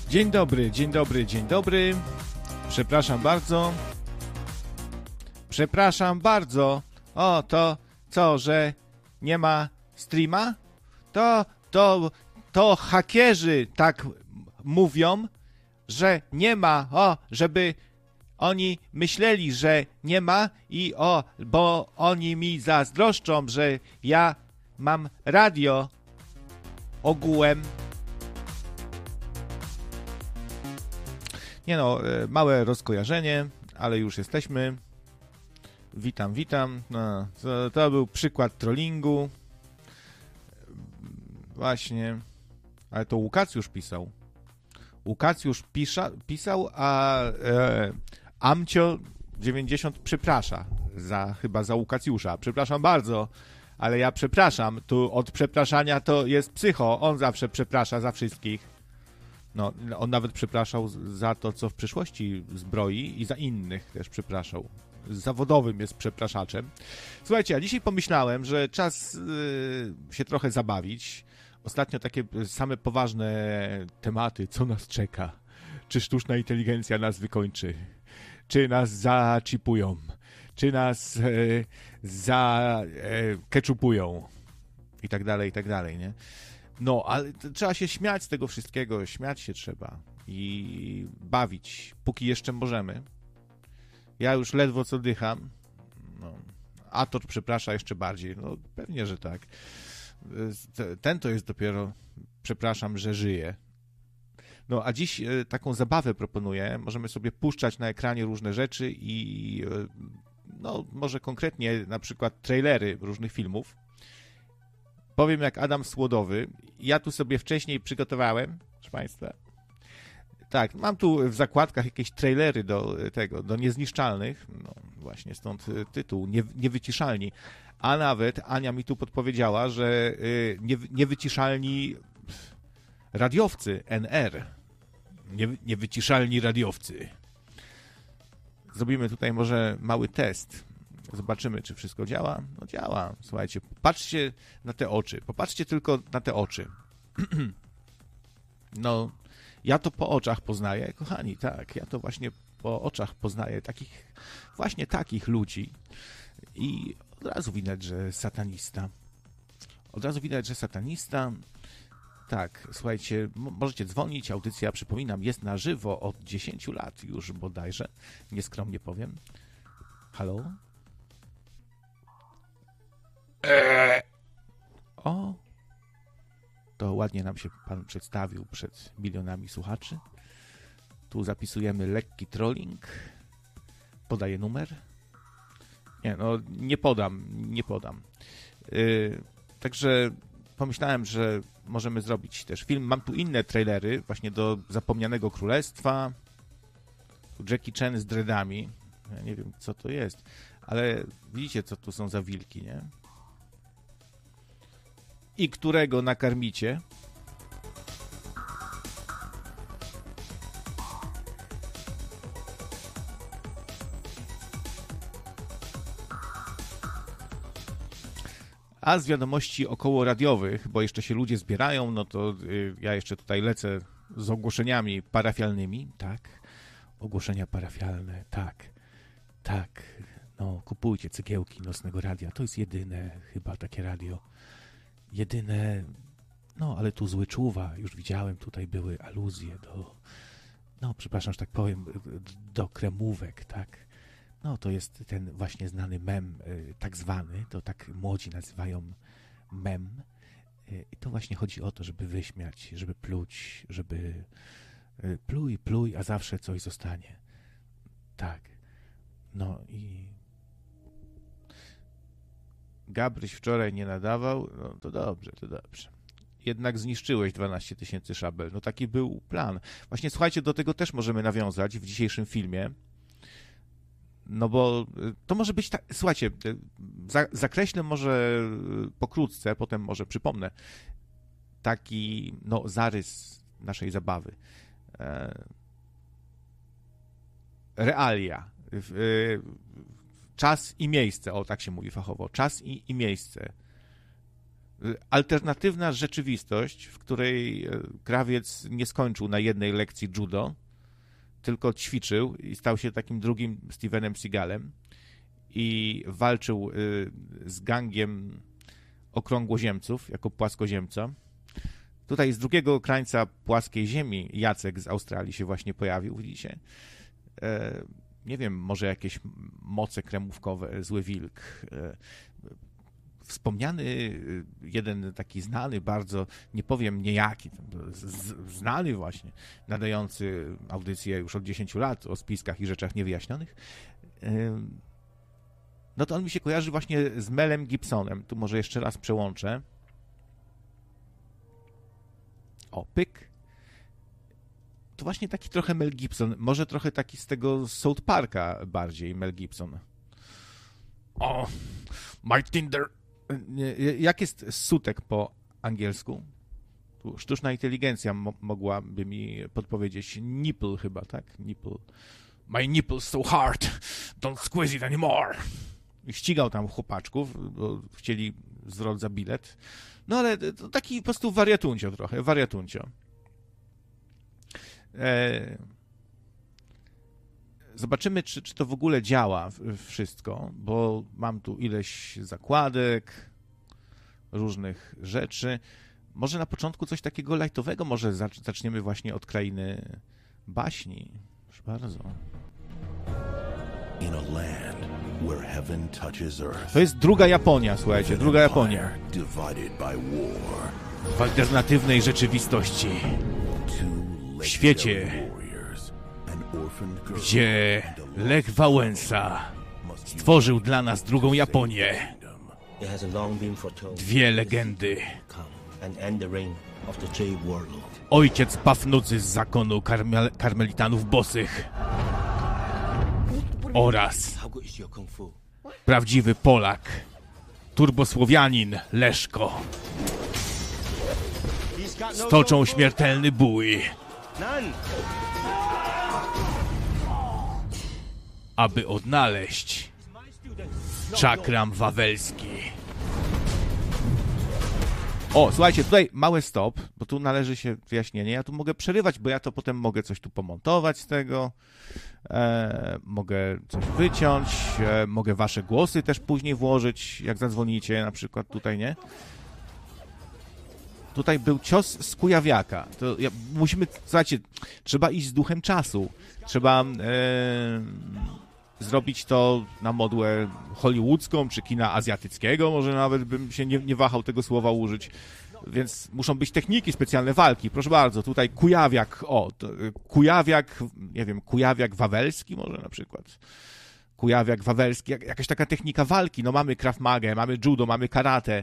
Dzień dobry, dzień dobry, dzień dobry. Przepraszam bardzo. Przepraszam bardzo. O, to co, że nie ma streama? To hakerzy tak mówią, że nie ma, żeby oni myśleli, że nie ma i bo oni mi zazdroszczą, że ja mam radio ogółem. Nie no, małe rozkojarzenie, ale już jesteśmy. Witam. No, to był przykład trollingu. Właśnie. Ale to Łukacjusz pisał. Łukacjusz pisał, a Amcio 90 przeprasza. Chyba za Łukacjusza. Przepraszam bardzo, ale ja przepraszam. Tu od przepraszania to jest psycho. On zawsze przeprasza za wszystkich. No, on nawet przepraszał za to, co w przyszłości zbroi i za innych też przepraszał. Zawodowym jest przepraszaczem. Słuchajcie, ja dzisiaj pomyślałem, że czas się trochę zabawić. Ostatnio takie same poważne tematy, co nas czeka. Czy sztuczna inteligencja nas wykończy? Czy nas zaczipują? Czy nas zakeczupują? I tak dalej, nie? No, ale trzeba się śmiać z tego wszystkiego, śmiać się trzeba i bawić, póki jeszcze możemy. Ja już ledwo co dycham, no, Ator przeprasza jeszcze bardziej, no pewnie, że tak. Ten to jest dopiero, przepraszam, że żyje. No, a dziś taką zabawę proponuję, możemy sobie puszczać na ekranie różne rzeczy i no, może konkretnie na przykład trailery różnych filmów. Powiem jak Adam Słodowy. Ja tu sobie wcześniej przygotowałem, proszę Państwa. Tak, mam tu w zakładkach jakieś trailery do Niezniszczalnych. No właśnie, stąd tytuł, Niewyciszalni. A nawet Ania mi tu podpowiedziała, że niewyciszalni radiowcy, NR. Niewyciszalni radiowcy. Zrobimy tutaj może mały test. Zobaczymy, czy wszystko działa. No działa. Słuchajcie, patrzcie na te oczy. Popatrzcie tylko na te oczy. No, ja to po oczach poznaję, kochani, tak. Ja to właśnie po oczach poznaję takich ludzi. I od razu widać, że satanista. Tak, słuchajcie, możecie dzwonić. Audycja, przypominam, jest na żywo od 10 lat już bodajże. Nieskromnie powiem. Halo? O, to ładnie nam się pan przedstawił przed milionami słuchaczy. Tu zapisujemy lekki trolling. Podaję numer. Nie, no nie podam. Także pomyślałem, że możemy zrobić też film. Mam tu inne trailery właśnie do Zapomnianego Królestwa. Tu Jackie Chan z dreadami. Ja nie wiem, co to jest, ale widzicie, co tu są za wilki, nie? I którego nakarmicie? A z wiadomości okołoradiowych, bo jeszcze się ludzie zbierają, no to ja jeszcze tutaj lecę z ogłoszeniami parafialnymi. Tak, ogłoszenia parafialne, tak. No, kupujcie cegiełki Nocnego Radia. To jest jedyne chyba takie radio. Jedyne, no ale tu zły czuwa, już widziałem, tutaj były aluzje przepraszam, że tak powiem, do kremówek, tak? No to jest ten właśnie znany mem, tak zwany, to tak młodzi nazywają mem. I to właśnie chodzi o to, żeby wyśmiać, żeby pluć, żeby pluj, a zawsze coś zostanie. Tak. No i Gabryś wczoraj nie nadawał, no to dobrze. Jednak zniszczyłeś 12 000 szabel. No taki był plan. Właśnie słuchajcie, do tego też możemy nawiązać w dzisiejszym filmie. No bo to może być tak, słuchajcie, zakreślę może pokrótce, potem może przypomnę taki zarys naszej zabawy. Realia. Czas i miejsce, tak się mówi fachowo. Czas i miejsce. alternatywna rzeczywistość, w której krawiec nie skończył na jednej lekcji judo, tylko ćwiczył i stał się takim drugim Stevenem Seagalem i walczył z gangiem okrągłoziemców jako płaskoziemca. Tutaj z drugiego krańca płaskiej ziemi Jacek z Australii się właśnie pojawił, widzicie? Nie wiem, może jakieś moce kremówkowe, Zły Wilk. Wspomniany jeden taki znany bardzo, nie powiem niejaki, znany właśnie, nadający audycję już od 10 lat o spiskach i rzeczach niewyjaśnionych, no to on mi się kojarzy właśnie z Melem Gibsonem. Tu może jeszcze raz przełączę. O, pyk. To właśnie taki trochę Mel Gibson, może trochę taki z tego South Parka bardziej Mel Gibson. O, my Tinder. Jak jest sutek po angielsku? Tu sztuczna inteligencja mogłaby mi podpowiedzieć. Nipple chyba, tak? Nipple. My nipple's so hard, don't squeeze it anymore. I ścigał tam chłopaczków, bo chcieli zwrot za bilet. No ale to taki po prostu wariatuncio trochę, wariatuncio. Zobaczymy, czy to w ogóle działa wszystko, bo mam tu ileś zakładek, różnych rzeczy. Może na początku coś takiego lightowego, może zaczniemy właśnie od Krainy Baśni. Proszę bardzo. To jest druga Japonia, słuchajcie, druga Japonia. W alternatywnej rzeczywistości. W świecie, gdzie Lech Wałęsa stworzył dla nas drugą Japonię. Dwie legendy. Ojciec Pafnucy z zakonu karmelitanów bosych oraz prawdziwy Polak, turbosłowianin Leszko. Stoczą śmiertelny bój, aby odnaleźć czakram wawelski. O, słuchajcie, tutaj mały stop, bo tu należy się wyjaśnienie. Ja tu mogę przerywać, bo ja to potem mogę coś tu pomontować z tego. Mogę coś wyciąć, mogę wasze głosy też później włożyć, jak zadzwonicie, na przykład tutaj, nie? Tutaj był cios z Kujawiaka. To musimy, słuchajcie, trzeba iść z duchem czasu. Trzeba zrobić to na modłę hollywoodzką, czy kina azjatyckiego, może nawet bym się nie wahał tego słowa użyć. Więc muszą być techniki, specjalne walki. Proszę bardzo, tutaj Kujawiak, Kujawiak, nie wiem, Kujawiak wawelski może na przykład. Kujawiak wawelski, jakaś taka technika walki. No mamy Krav Magę, mamy judo, mamy karate,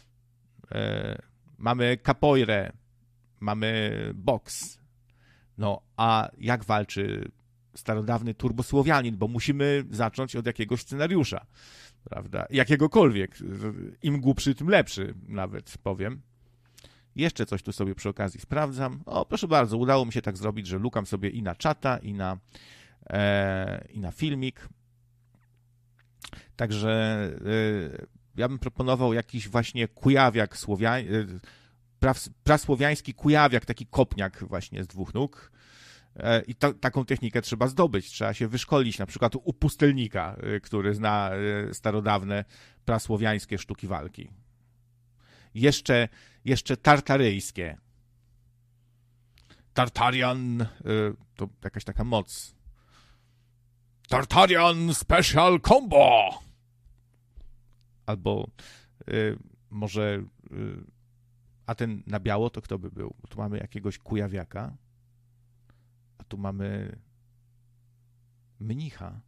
mamy capoeirę, mamy boks. No, a jak walczy starodawny turbosłowianin? Bo musimy zacząć od jakiegoś scenariusza, prawda? Jakiegokolwiek. Im głupszy, tym lepszy, nawet powiem. Jeszcze coś tu sobie przy okazji sprawdzam. O, proszę bardzo, udało mi się tak zrobić, że lukam sobie i na czata, i na filmik. Także ja bym proponował jakiś właśnie kujawiak prasłowiański kujawiak, taki kopniak właśnie z dwóch nóg. I taką technikę trzeba zdobyć. Trzeba się wyszkolić na przykład u pustelnika, który zna starodawne prasłowiańskie sztuki walki. Jeszcze tartaryjskie. Tartarian to jakaś taka moc. Tartarian Special Combo! Albo może a ten na biało to kto by był? Bo tu mamy jakiegoś kujawiaka, a tu mamy mnicha.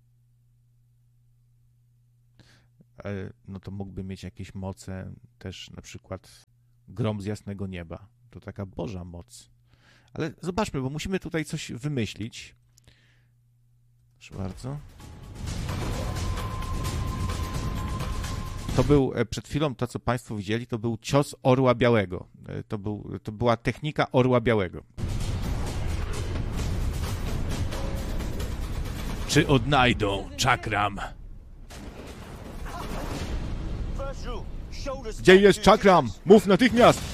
No to mógłby mieć jakieś moce też, na przykład grom z jasnego nieba. To taka boża moc. Ale zobaczmy, bo musimy tutaj coś wymyślić. Proszę bardzo. To był przed chwilą, to co Państwo widzieli, to był cios orła białego. To była technika orła białego. Czy odnajdą czakram? Gdzie jest Chakram? Mów natychmiast!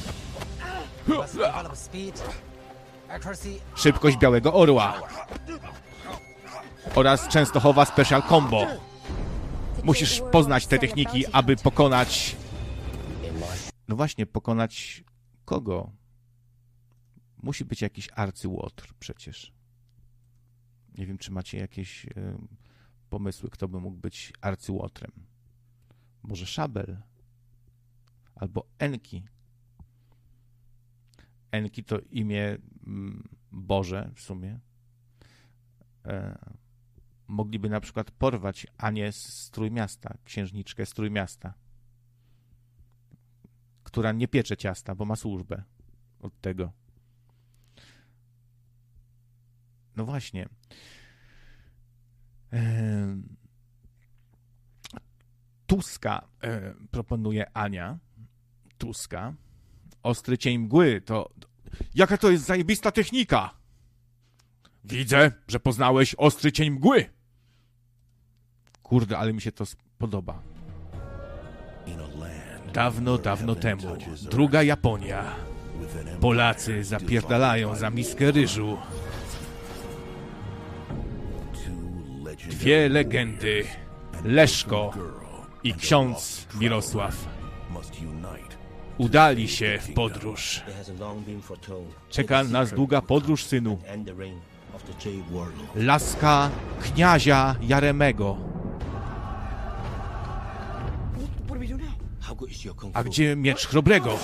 Szybkość Białego Orła oraz Częstochowa Special Combo. Musisz poznać te techniki, aby pokonać... No właśnie, pokonać kogo? Musi być jakiś arcyłotr przecież. Nie wiem, czy macie jakieś pomysły, kto by mógł być arcyłotrem. Może Szabel? Albo Enki. Enki to imię Boże w sumie. Mogliby na przykład porwać Anię z Trójmiasta, księżniczkę z Trójmiasta, która nie piecze ciasta, bo ma służbę od tego. No właśnie. Tuska proponuje Ania. Tuska. Ostry cień mgły to... Jaka to jest zajebista technika! Widzę, że poznałeś ostry cień mgły. Kurde, ale mi się to podoba. Dawno, dawno temu, druga Japonia. Polacy zapierdalają za miskę ryżu. Dwie legendy. Leszko i ksiądz Mirosław udali się w podróż. Czeka nas długa podróż, synu. Laska kniazia Jaremego. A gdzie miecz Chrobrego?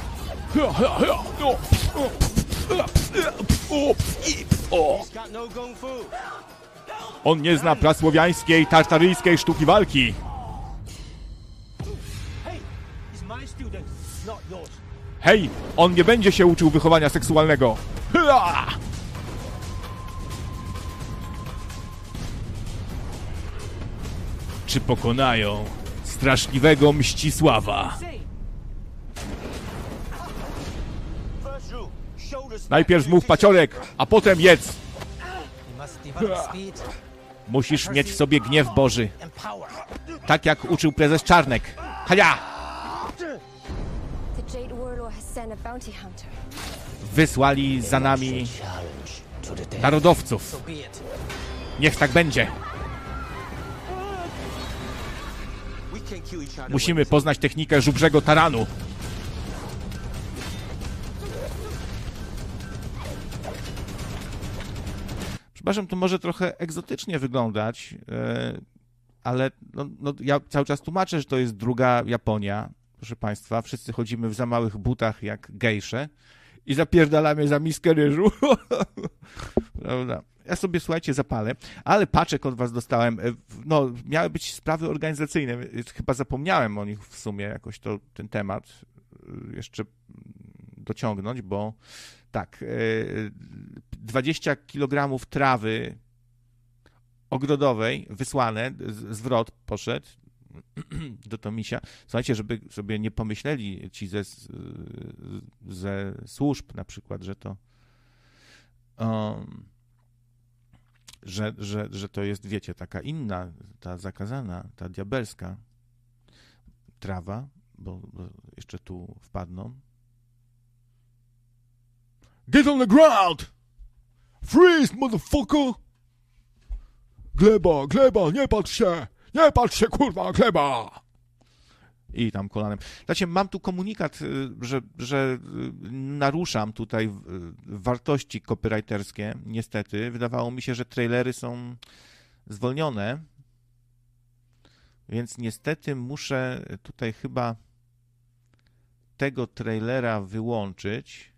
On nie zna prasłowiańskiej, tartaryjskiej sztuki walki. Hej, on nie będzie się uczył wychowania seksualnego. Czy pokonają straszliwego Mścisława? Najpierw zmów paciorek, a potem jedz. Musisz mieć w sobie gniew Boży. Tak jak uczył prezes Czarnek. Haja! Wysłali za nami narodowców. Niech tak będzie. Musimy poznać technikę żubrzego taranu. Przepraszam, to może trochę egzotycznie wyglądać, ale ja cały czas tłumaczę, że to jest druga Japonia. Proszę Państwa, wszyscy chodzimy w za małych butach jak gejsze i zapierdalamy za miskę ryżu. Prawda? Ja sobie, słuchajcie, zapalę, ale paczek od was dostałem. No, miały być sprawy organizacyjne. Chyba zapomniałem o nich w sumie jakoś ten temat jeszcze dociągnąć, bo tak, 20 kg trawy ogrodowej wysłane, zwrot poszedł do Tomisia. Słuchajcie, żeby sobie nie pomyśleli ci ze służb na przykład, że to że to jest, wiecie, taka inna, ta zakazana, ta diabelska trawa, bo jeszcze tu wpadną. Get on the ground! Freeze, motherfucker! Gleba, nie patrz się, kurwa, gleba! I tam kolanem. Znaczy, mam tu komunikat, że naruszam tutaj wartości copywriterskie, niestety. Wydawało mi się, że trailery są zwolnione, więc niestety muszę tutaj chyba tego trailera wyłączyć.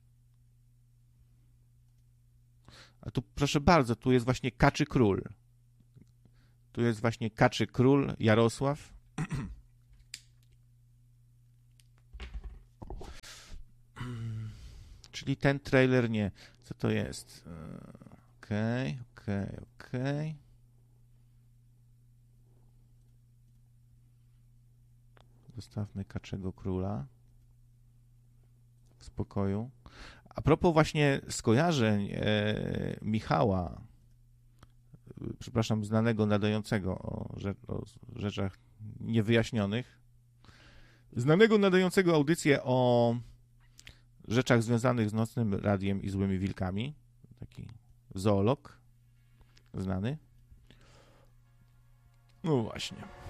A tu, proszę bardzo, tu jest właśnie Kaczy Król. Tu jest właśnie Kaczy Król, Jarosław. Czyli ten trailer nie. Co to jest? Okej. Zostawmy Kaczego Króla w spokoju. A propos właśnie skojarzeń Michała, znanego nadającego o rzeczach niewyjaśnionych, Znanego nadającego audycję o rzeczach związanych z nocnym radiem i złymi wilkami. Taki zoolog znany. No właśnie.